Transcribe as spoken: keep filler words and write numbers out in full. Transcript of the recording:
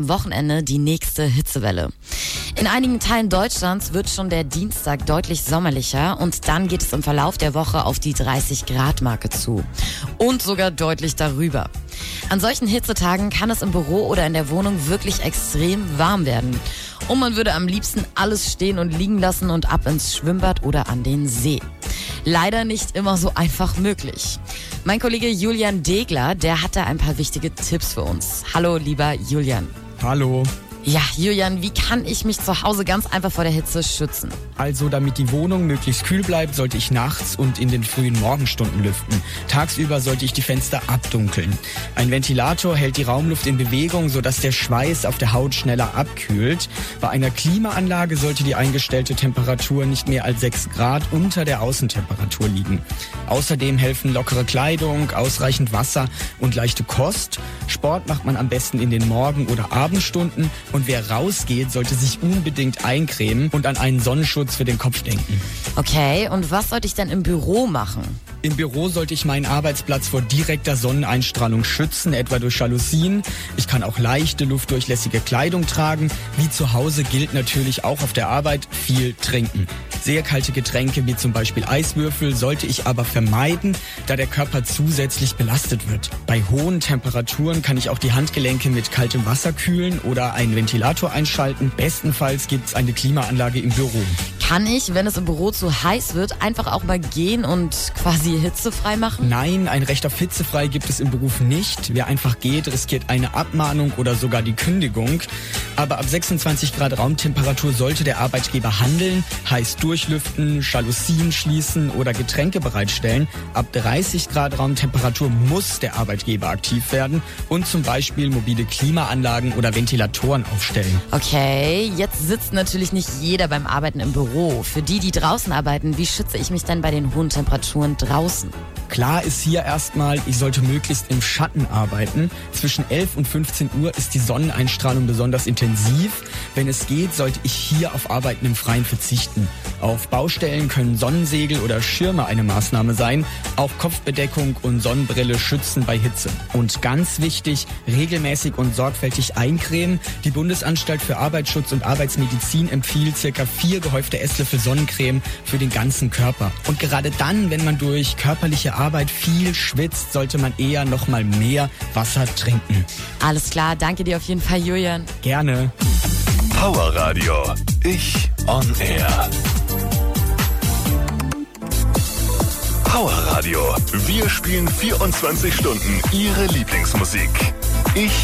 Am Wochenende die nächste Hitzewelle. In einigen Teilen Deutschlands wird schon der Dienstag deutlich sommerlicher und dann geht es im Verlauf der Woche auf die dreißig Grad Marke zu. Und sogar deutlich darüber. An solchen Hitzetagen kann es im Büro oder in der Wohnung wirklich extrem warm werden. Und man würde am liebsten alles stehen und liegen lassen und ab ins Schwimmbad oder an den See. Leider nicht immer so einfach möglich. Mein Kollege Julian Degler, der hat da ein paar wichtige Tipps für uns. Hallo, lieber Julian. Hallo. Ja, Julian, wie kann ich mich zu Hause ganz einfach vor der Hitze schützen? Also, damit die Wohnung möglichst kühl bleibt, sollte ich nachts und in den frühen Morgenstunden lüften. Tagsüber sollte ich die Fenster abdunkeln. Ein Ventilator hält die Raumluft in Bewegung, sodass der Schweiß auf der Haut schneller abkühlt. Bei einer Klimaanlage sollte die eingestellte Temperatur nicht mehr als sechs Grad unter der Außentemperatur liegen. Außerdem helfen lockere Kleidung, ausreichend Wasser und leichte Kost. Sport macht man am besten in den Morgen- oder Abendstunden. Und wer rausgeht, sollte sich unbedingt eincremen und an einen Sonnenschutz für den Kopf denken. Okay, und was sollte ich denn im Büro machen? Im Büro sollte ich meinen Arbeitsplatz vor direkter Sonneneinstrahlung schützen, etwa durch Jalousien. Ich kann auch leichte, luftdurchlässige Kleidung tragen. Wie zu Hause gilt natürlich auch auf der Arbeit viel trinken. Sehr kalte Getränke wie zum Beispiel Eiswürfel sollte ich aber vermeiden, da der Körper zusätzlich belastet wird. Bei hohen Temperaturen kann ich auch die Handgelenke mit kaltem Wasser kühlen oder einen Ventilator einschalten. Bestenfalls gibt es eine Klimaanlage im Büro. Kann ich, wenn es im Büro zu heiß wird, einfach auch mal gehen und quasi hitzefrei machen? Nein, ein Recht auf hitzefrei gibt es im Beruf nicht. Wer einfach geht, riskiert eine Abmahnung oder sogar die Kündigung. Aber ab sechsundzwanzig Grad Raumtemperatur sollte der Arbeitgeber handeln, heiß durchlüften, Jalousien schließen oder Getränke bereitstellen. Ab dreißig Grad Raumtemperatur muss der Arbeitgeber aktiv werden und zum Beispiel mobile Klimaanlagen oder Ventilatoren aufstellen. Okay, jetzt sitzt natürlich nicht jeder beim Arbeiten im Büro. Für die, die draußen arbeiten, wie schütze ich mich denn bei den hohen Temperaturen draußen? Klar ist hier erstmal, ich sollte möglichst im Schatten arbeiten. Zwischen elf und fünfzehn Uhr ist die Sonneneinstrahlung besonders intensiv. Wenn es geht, sollte ich hier auf Arbeiten im Freien verzichten. Auf Baustellen können Sonnensegel oder Schirme eine Maßnahme sein. Auch Kopfbedeckung und Sonnenbrille schützen bei Hitze. Und ganz wichtig, regelmäßig und sorgfältig eincremen. Die Bundesanstalt für Arbeitsschutz und Arbeitsmedizin empfiehlt circa vier gehäufte Esslöffel Sonnencreme für den ganzen Körper. Und gerade dann, wenn man durch körperliche Arbeit viel schwitzt, sollte man eher noch mal mehr Wasser trinken. Alles klar, danke dir auf jeden Fall, Julian. Gerne. Power Radio. Ich on Air. Power Radio. Wir spielen vierundzwanzig Stunden Ihre Lieblingsmusik. Ich